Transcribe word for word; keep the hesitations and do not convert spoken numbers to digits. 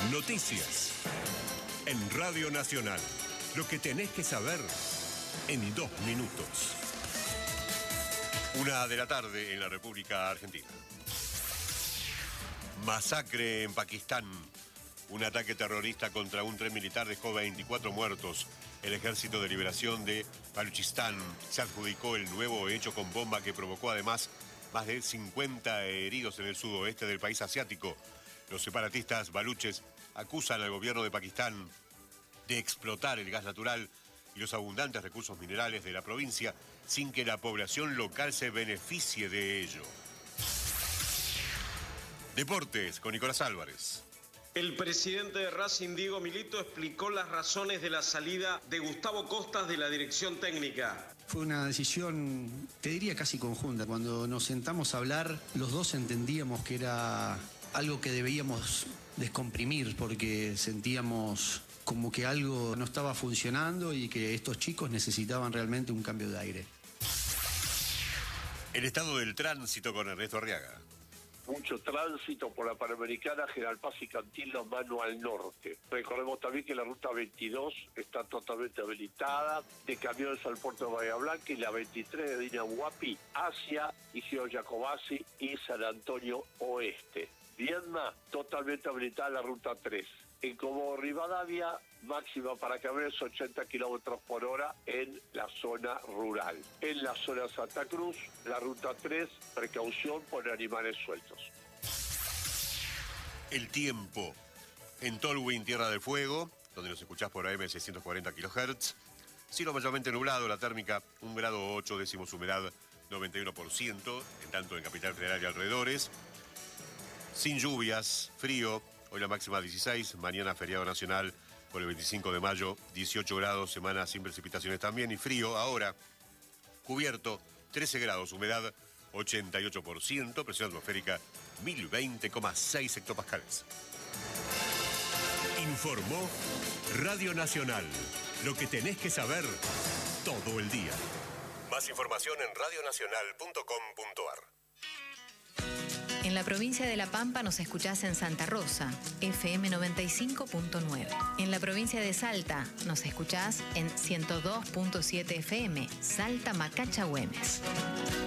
Noticias. En Radio Nacional. Lo que tenés que saber en dos minutos. Una de la tarde en la República Argentina. Masacre en Pakistán. Un ataque terrorista contra un tren militar dejó veinticuatro muertos. El Ejército de Liberación de Baluchistán se adjudicó el nuevo hecho con bomba que provocó además más de cincuenta heridos en el sudoeste del país asiático. Los separatistas baluches acusan al gobierno de Pakistán de explotar el gas natural y los abundantes recursos minerales de la provincia sin que la población local se beneficie de ello. Deportes con Nicolás Álvarez. El presidente de Racing, Diego Milito, explicó las razones de la salida de Gustavo Costas de la dirección técnica. Fue una decisión, te diría casi conjunta. Cuando nos sentamos a hablar, los dos entendíamos que era algo que debíamos descomprimir porque sentíamos como que algo no estaba funcionando y que estos chicos necesitaban realmente un cambio de aire. El estado del tránsito con Ernesto Arriaga. Mucho tránsito por la Panamericana, General Paz y Cantilo, mano al norte. Recordemos también que la ruta veintidós está totalmente habilitada, de camiones al puerto de Bahía Blanca, y la veintitrés de Dinahuapi hacia Isidro Jacobacci y San Antonio Oeste. Viedma, totalmente habilitada la ruta tres. En Comodoro Rivadavia, máxima para camiones ochenta kilómetros por hora en la zona rural. En la zona Santa Cruz, la ruta tres, precaución por animales sueltos. El tiempo. En Tolwyn, Tierra del Fuego, donde nos escuchás por A M seiscientos cuarenta kilohertz. Cielo mayormente nublado, la térmica un grado ocho, décimos humedad noventa y uno por ciento, en tanto en Capital Federal y alrededores. Sin lluvias, frío. Hoy la máxima dieciséis, mañana feriado nacional por el veinticinco de mayo, dieciocho grados, semana sin precipitaciones también y frío. Ahora, cubierto, trece grados, humedad ochenta y ocho por ciento, presión atmosférica mil veinte coma seis hectopascales. Informó Radio Nacional. Lo que tenés que saber todo el día. Más información en radio nacional punto com punto ar. En la provincia de La Pampa nos escuchás en Santa Rosa, F M noventa y cinco punto nueve. En la provincia de Salta nos escuchás en ciento dos punto siete F M, Salta Macacha Güemes.